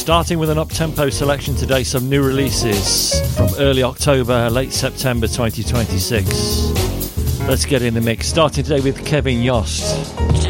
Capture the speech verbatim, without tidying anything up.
Starting with an up-tempo selection today, some new releases from early October, late September twenty twenty-six. Let's get in the mix. Starting today with Kevin Yost.